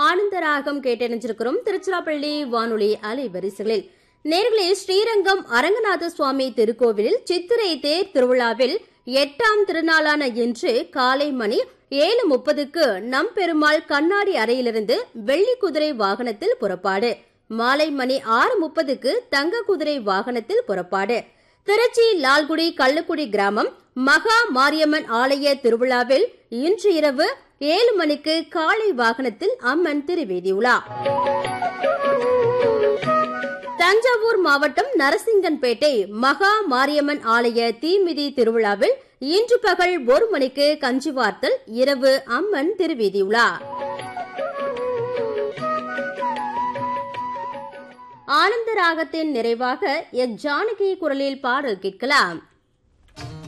ஆனந்தராகம் கேட்டறிஞ்சிருக்கிறோம் திருச்சிராப்பள்ளி வானொலி அலைவரிசைகளில். நேர்களே, ஸ்ரீரங்கம் அரங்கநாத சுவாமி திருக்கோவிலில் சித்திரை தேர் திருவிழாவில் 8ஆம் திருநாளான இன்று காலை மணி 7:30க்கு நம்பெருமாள் கண்ணாடி அறையிலிருந்து வெள்ளி குதிரை வாகனத்தில் புறப்பாடு. மாலை மணி 6:30க்கு தங்க குதிரை வாகனத்தில் புறப்பாடு. திருச்சி லால்குடி கள்ளுக்குடி கிராமம் மகா மாரியம்மன் ஆலய திருவிழாவில் இன்று இரவு 7 மணிக்கு காளை வாகனத்தில் அம்மன் திருவீதியுலா. தஞ்சாவூர் மாவட்டம் நரசிங்கன்பேட்டை மகா மாரியம்மன் ஆலய தீமிதி திருவிழாவில் இன்று பகல் 1 மணிக்கு கஞ்சி வார்த்தல், இரவு அம்மன் திருவீதியுலா. ஆனந்த ராகத்தின் நிறைவாக எஸ் ஜானகி குரலில் பாடல் கேட்கலாம்.